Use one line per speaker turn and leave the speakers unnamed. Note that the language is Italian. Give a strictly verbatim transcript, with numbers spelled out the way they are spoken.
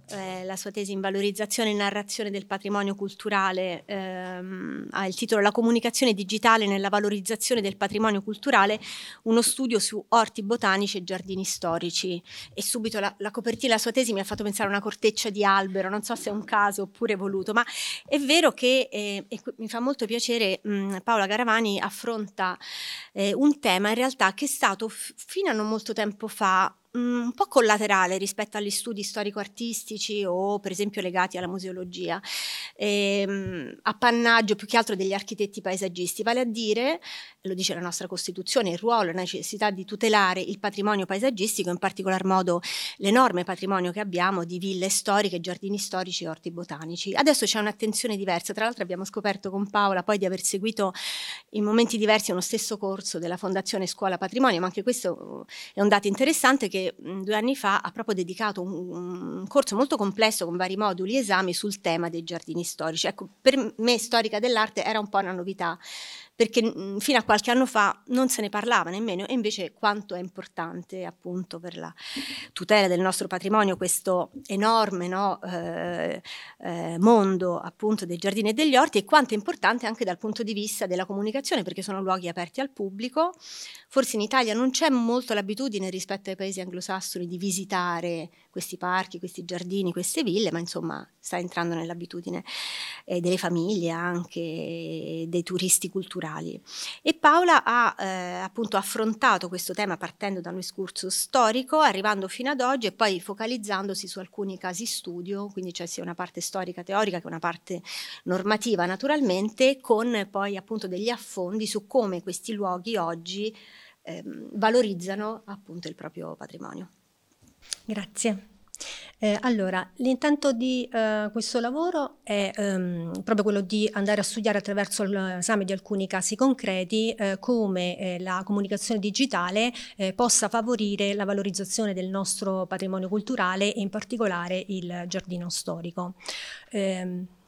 eh, la sua tesi in valorizzazione e narrazione del patrimonio culturale, ehm, ha il titolo La comunicazione digitale nella valorizzazione del patrimonio culturale, uno studio su orti botanici e giardini storici. E subito la, la copertina della sua tesi mi ha fatto pensare a una corteccia di albero, non so se è un caso oppure voluto, ma è vero che, eh, e mi fa molto piacere, mh, Paola Garavani affronta eh, un tema in realtà che è stato f- fino a non molto tempo fa mh, un po' collaterale rispetto agli studi storico-artistici o per esempio legati alla museologia, ehm, appannaggio più che altro degli architetti paesaggisti, vale a dire, lo dice la nostra Costituzione, il ruolo e la necessità di tutelare il patrimonio paesaggistico, in particolar modo l'enorme patrimonio che abbiamo di ville storiche, giardini storici e orti botanici. Adesso c'è un'attenzione diversa, tra l'altro abbiamo scoperto con Paola poi di aver seguito in momenti diversi uno stesso corso della Fondazione Scuola Patrimonio, ma anche questo è un dato interessante che mh, due anni fa ha proprio dedicato un, un corso molto complesso con vari moduli e esami sul tema dei giardini storici. Ecco, per me storica dell'arte era un po' una novità, perché mh, fino a qualche anno fa non se ne parlava nemmeno, e invece quanto è importante appunto per la tutela del nostro patrimonio questo enorme, no, eh, eh, mondo appunto dei giardini e degli orti, e quanto è importante anche dal punto di vista della comunicazione, perché sono luoghi aperti al pubblico. Forse in Italia non c'è molto l'abitudine rispetto ai paesi anglosassoni di visitare questi parchi, questi giardini, queste ville, ma insomma sta entrando nell'abitudine eh, delle famiglie, anche dei turisti culturali. E Paola ha eh, appunto affrontato questo tema partendo da un excursus storico, arrivando fino ad oggi e poi focalizzandosi su alcuni casi studio, quindi c'è sia una parte storica teorica che una parte normativa naturalmente, con poi appunto degli affondi su come questi luoghi oggi ehm, valorizzano appunto il proprio patrimonio.
Grazie. Eh, allora, l'intento di eh, questo lavoro è ehm, proprio quello di andare a studiare attraverso l'esame di alcuni casi concreti eh, come eh, la comunicazione digitale eh, possa favorire la valorizzazione del nostro patrimonio culturale e in particolare il giardino storico. Eh,